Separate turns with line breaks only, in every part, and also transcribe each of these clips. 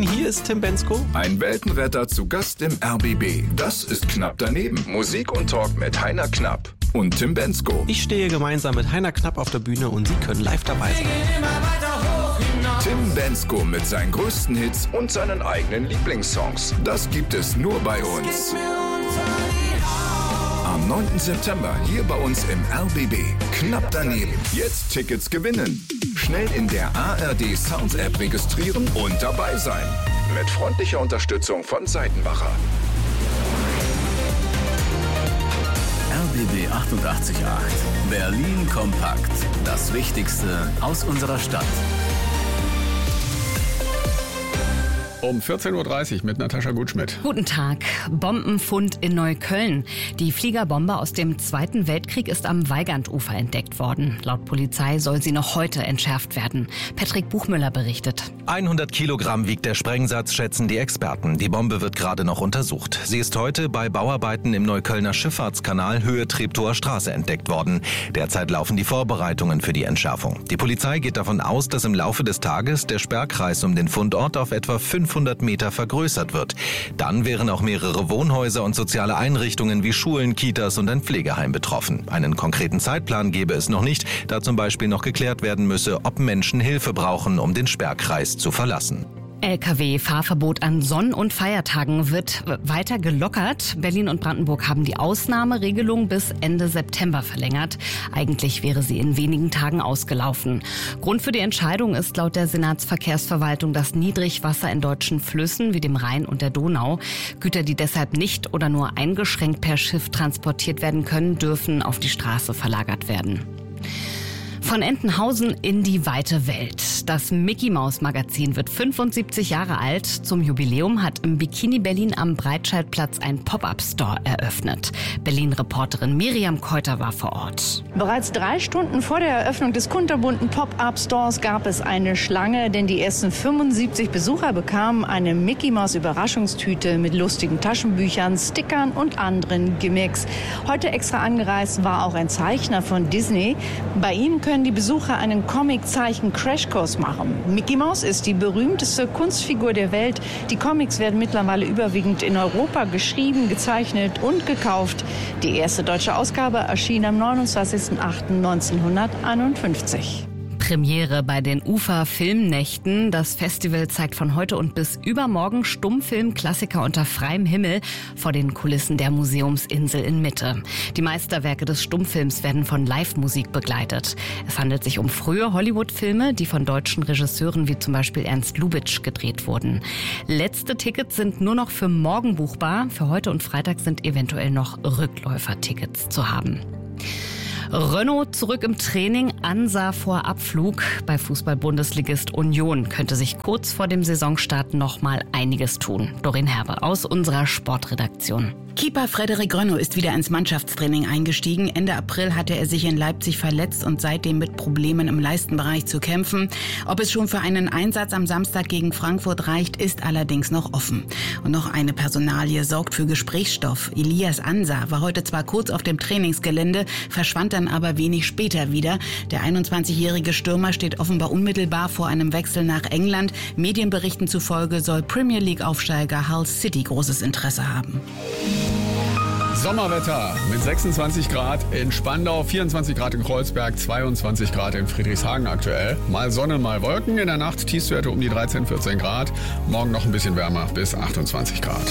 hier ist Tim Bendzko.
Ein Weltenretter zu Gast im RBB. Das ist Knapp daneben. Musik und Talk mit Heiner Knapp und Tim Bendzko.
Ich stehe gemeinsam mit Heiner Knapp auf der Bühne und Sie können live dabei sein.
Tim Bendzko mit seinen größten Hits und seinen eigenen Lieblingssongs. Das gibt es nur bei uns. Am 9. September hier bei uns im RBB. Knapp daneben. Jetzt Tickets gewinnen. Schnell in der ARD Sounds App registrieren und dabei sein. Mit freundlicher Unterstützung von Seitenbacher.
RBB 88.8. Berlin kompakt. Das Wichtigste aus unserer Stadt.
Um 14.30 Uhr mit Natascha Gutschmidt.
Guten Tag. Bombenfund in Neukölln. Die Fliegerbombe aus dem Zweiten Weltkrieg ist am Weigantufer entdeckt worden. Laut Polizei soll sie noch heute entschärft werden. Patrick Buchmüller berichtet.
100 Kilogramm wiegt der Sprengsatz, schätzen die Experten. Die Bombe wird gerade noch untersucht. Sie ist heute bei Bauarbeiten im Neuköllner Schifffahrtskanal Höhe Treptower Straße entdeckt worden. Derzeit laufen die Vorbereitungen für die Entschärfung. Die Polizei geht davon aus, dass im Laufe des Tages der Sperrkreis um den Fundort auf etwa 500 Meter vergrößert wird. Dann wären auch mehrere Wohnhäuser und soziale Einrichtungen wie Schulen, Kitas und ein Pflegeheim betroffen. Einen konkreten Zeitplan gebe es noch nicht, da zum Beispiel noch geklärt werden müsse, ob Menschen Hilfe brauchen, um den Sperrkreis zu verlassen.
Lkw-Fahrverbot an Sonn- und Feiertagen wird weiter gelockert. Berlin und Brandenburg haben die Ausnahmeregelung bis Ende September verlängert. Eigentlich wäre sie in wenigen Tagen ausgelaufen. Grund für die Entscheidung ist laut der Senatsverkehrsverwaltung das Niedrigwasser in deutschen Flüssen wie dem Rhein und der Donau. Güter, die deshalb nicht oder nur eingeschränkt per Schiff transportiert werden können, dürfen auf die Straße verlagert werden. Von Entenhausen in die weite Welt. Das Mickey-Maus-Magazin wird 75 Jahre alt. Zum Jubiläum hat im Bikini Berlin am Breitscheidplatz ein Pop-Up-Store eröffnet. Berlin-Reporterin Miriam Keuter war vor Ort.
Bereits 3 Stunden vor der Eröffnung des kunterbunten Pop-Up-Stores gab es eine Schlange, denn die ersten 75 Besucher bekamen eine Mickey-Maus-Überraschungstüte mit lustigen Taschenbüchern, Stickern und anderen Gimmicks. Heute extra angereist war auch ein Zeichner von Disney. Bei ihm können die Besucher einen Comic-Zeichen-Crashkurs machen. Mickey Mouse ist die berühmteste Kunstfigur der Welt. Die Comics werden mittlerweile überwiegend in Europa geschrieben, gezeichnet und gekauft. Die erste deutsche Ausgabe erschien am 29.08.1951.
Premiere bei den Ufer-Filmnächten. Das Festival zeigt von heute und bis übermorgen Stummfilm-Klassiker unter freiem Himmel vor den Kulissen der Museumsinsel in Mitte. Die Meisterwerke des Stummfilms werden von Live-Musik begleitet. Es handelt sich um frühe Hollywood-Filme, die von deutschen Regisseuren wie zum Beispiel Ernst Lubitsch gedreht wurden. Letzte Tickets sind nur noch für morgen buchbar. Für heute und Freitag sind eventuell noch Rückläufertickets zu haben. Renault zurück im Training, Ansa vor Abflug. Bei Fußball-Bundesligist Union könnte sich kurz vor dem Saisonstart noch mal einiges tun. Doreen Herbe aus unserer Sportredaktion.
Keeper Frederik Renaud ist wieder ins Mannschaftstraining eingestiegen. Ende April hatte er sich in Leipzig verletzt und seitdem mit Problemen im Leistenbereich zu kämpfen. Ob es schon für einen Einsatz am Samstag gegen Frankfurt reicht, ist allerdings noch offen. Und noch eine Personalie sorgt für Gesprächsstoff. Elias Ansa war heute zwar kurz auf dem Trainingsgelände, verschwand dann aber wenig später wieder. Der 21-jährige Stürmer steht offenbar unmittelbar vor einem Wechsel nach England. Medienberichten zufolge soll Premier League-Aufsteiger Hull City großes Interesse haben.
Sommerwetter mit 26 Grad in Spandau, 24 Grad in Kreuzberg, 22 Grad in Friedrichshagen aktuell. Mal Sonne, mal Wolken. In der Nacht Tiefstwerte um die 13, 14 Grad. Morgen noch ein bisschen wärmer bis 28 Grad.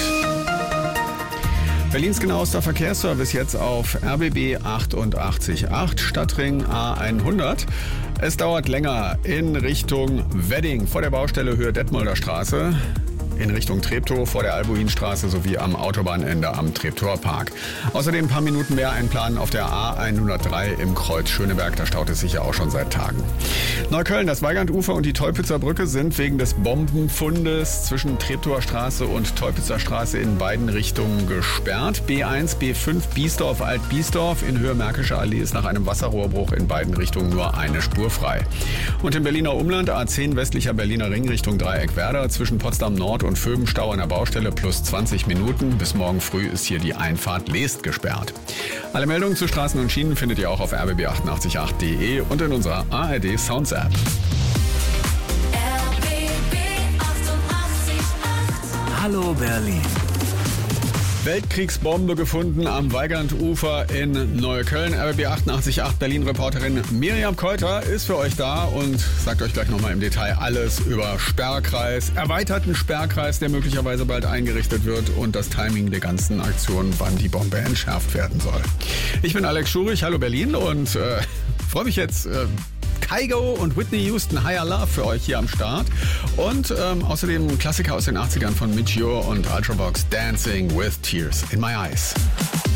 Berlins genauester Verkehrsservice jetzt auf RBB 88.8 Stadtring A100. Es dauert länger in Richtung Wedding vor der Baustelle Höhe Detmolder Straße. In Richtung Treptow vor der Albuinstraße sowie am Autobahnende am Treptower Park. Außerdem ein paar Minuten mehr einplanen auf der A103 im Kreuz Schöneberg. Da staut es sich ja auch schon seit Tagen. Neukölln, das Weigantufer und die Teupitzer Brücke sind wegen des Bombenfundes zwischen Treptower Straße und Teupitzer Straße in beiden Richtungen gesperrt. B1, B5, Biesdorf, Alt-Biesdorf in Höhe Märkische Allee ist nach einem Wasserrohrbruch in beiden Richtungen nur eine Spur frei. Und im Berliner Umland A10 westlicher Berliner Ring Richtung Dreieck Werder zwischen Potsdam Nord und Vöbenstau an der Baustelle plus 20 Minuten. Bis morgen früh ist hier die Einfahrt Leest gesperrt. Alle Meldungen zu Straßen und Schienen findet ihr auch auf rbb888.de und in unserer ARD Sounds App.
RBB 88.8
Hallo Berlin.
Weltkriegsbombe gefunden am Weigand-Ufer in Neukölln. RBB 88.8 Berlin-Reporterin Miriam Keuter ist für euch da und sagt euch gleich nochmal im Detail alles über Sperrkreis, erweiterten Sperrkreis, der möglicherweise bald eingerichtet wird und das Timing der ganzen Aktion, wann die Bombe entschärft werden soll. Ich bin Alex Schurich, hallo Berlin und freue mich jetzt... Kygo und Whitney Houston, Higher Love für euch hier am Start. Und außerdem Klassiker aus den 80ern von Midge Ure und Ultravox, Dancing with Tears in My Eyes.